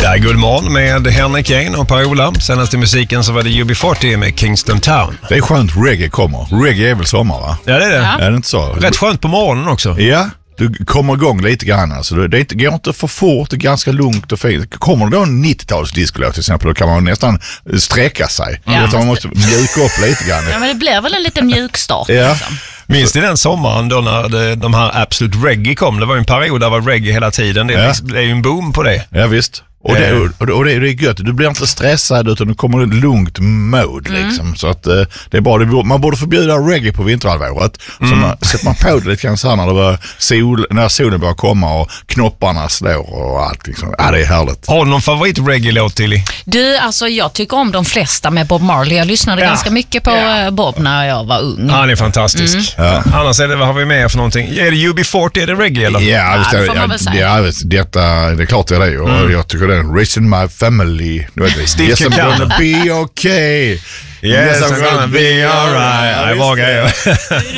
Ja, god morgon med Henrik Kane och Per-Ola. Senast i musiken så var det UB40 med Kingston Town. Det är skönt reggae kommer. Reggae är väl sommar, va? Ja, det är det. Ja. Är det inte så? Rätt skönt på morgonen också. Ja, du kommer igång lite grann. Alltså. Det går inte för fort, det är ganska lugnt och fint. Kommer det då en 90-talsdiskolåt till exempel, då kan man nästan sträcka sig. Ja. Man måste mjuka upp lite grann. Ja, men det blir väl en liten mjuk start. Ja. Liksom. Minns ni den sommaren då när de här Absolute Reggae kom? Det var ju en period där det var reggae hela tiden. Det är ju en boom på det. Ja, visst. Och det är gött. Du blir inte stressad utan du kommer i ett lugnt mode liksom. Så att det är bra. Man borde förbjuda reggae på vinterhalvåret. Så sätter man på det lite grann så här när solen börjar komma och knopparna slår och allt liksom. Ja, det är härligt. Har du någon favorit-reggae-låt, Tilly? Du, alltså jag tycker om de flesta med Bob Marley. Jag lyssnade ganska mycket på Bob när jag var ung. Han är fantastisk. Ja. Annars är det, vad har vi med för någonting? Är det UB40, är det reggae eller? Ja, visst, det får man väl säga. Detta, det är klart det är det. Och jag tycker det är Raising My Family. Steve Yes, I'm Kukana. gonna be okay. Yes, I'm gonna be alright. Det är bra grejer.